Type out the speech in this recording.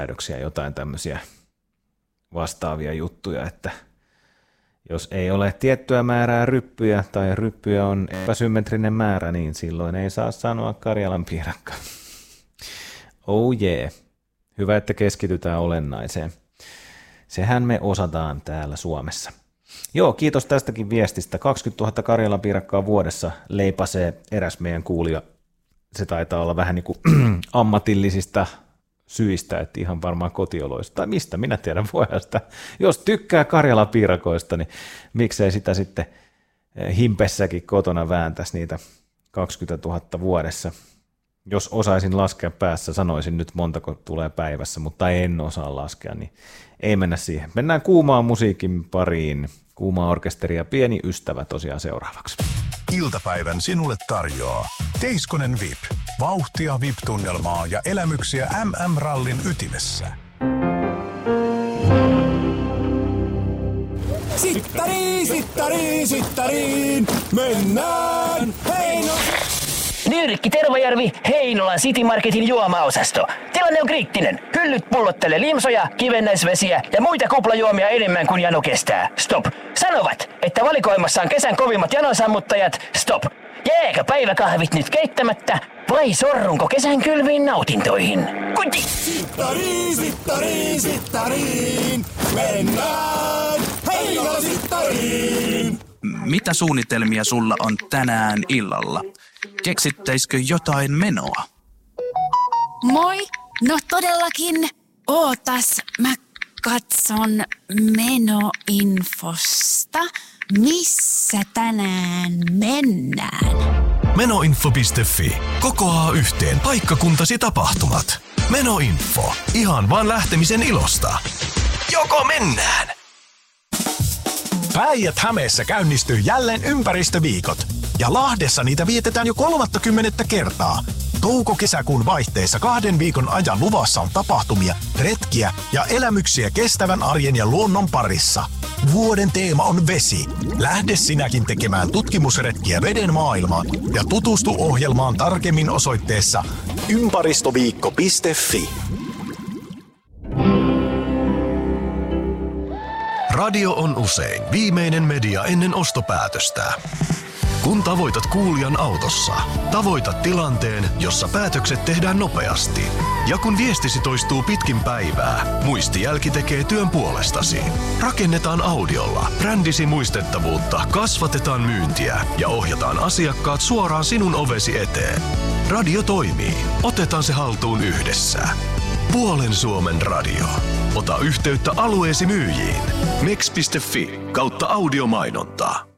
säädöksiä, jotain tämmöisiä vastaavia juttuja, että jos ei ole tiettyä määrää ryppyjä tai ryppyjä on epäsymmetrinen määrä, niin silloin ei saa sanoa Karjalan piirakka. Oh yeah. Hyvä, että keskitytään olennaiseen. Sehän me osataan täällä Suomessa. Joo, kiitos tästäkin viestistä. 20 000 Karjalan piirakkaa vuodessa leipasee eräs meidän kuulija. Se taitaa olla vähän niin kuin ammatillisista syistä, että ihan varmaan kotioloista. Tai mistä, minä tiedän vuodesta. Jos tykkää Karjalan piirakoista, niin miksei sitä sitten himpessäkin kotona vääntäisi niitä 20 000 vuodessa. Jos osaisin laskea päässä, sanoisin nyt montako tulee päivässä, mutta en osaa laskea, niin ei mennä siihen. Mennään kuumaan musiikin pariin. Kuumaa orkesteria Pieni ystävä tosiaan seuraavaksi. Iltapäivän sinulle tarjoaa Teiskonen VIP. Vauhtia, VIP-tunnelmaa ja elämyksiä MM-rallin ytimessä. Sittariin, mennään Nyrkki Tervajärvi, Heinolan City Marketin juomaosasto. Tilanne on kriittinen. Hyllyt pullottelee limsoja, kivennäisvesiä ja muita kuplajuomia enemmän kuin jano kestää. Stop. Sanovat, että valikoimassa on kesän kovimmat janosammuttajat. Stop. Jääkö päiväkahvit nyt keittämättä vai sorrunko kesän kylmiin nautintoihin? Kuti! Sittariin, mennään Heinolan Sittariin! Mitä suunnitelmia sulla on tänään illalla? Keksittäisikö jotain menoa? Moi! No todellakin. Ootas, mä katson menoinfosta. Missä tänään mennään? Menoinfo.fi. Kokoaa yhteen paikkakuntasi tapahtumat. Menoinfo. Ihan vaan lähtemisen ilosta. Joko mennään? Päijät-Hämeessä käynnistyy jälleen ympäristöviikot. Ja Lahdessa niitä vietetään jo 30. kertaa. Touko-kesäkuun vaihteessa 2 viikon ajan luvassa on tapahtumia, retkiä ja elämyksiä kestävän arjen ja luonnon parissa. Vuoden teema on vesi. Lähde sinäkin tekemään tutkimusretkiä veden maailmaan ja tutustu ohjelmaan tarkemmin osoitteessa ympäristöviikko.fi. Radio on usein viimeinen media ennen ostopäätöstä. Kun tavoitat kuulijan autossa, tavoitat tilanteen, jossa päätökset tehdään nopeasti. Ja kun viestisi toistuu pitkin päivää, muistijälki tekee työn puolestasi. Rakennetaan audiolla brändisi muistettavuutta, kasvatetaan myyntiä ja ohjataan asiakkaat suoraan sinun ovesi eteen. Radio toimii. Otetaan se haltuun yhdessä. Puolen Suomen radio. Ota yhteyttä alueesi myyjiin. mex.fi/audiomainontaa.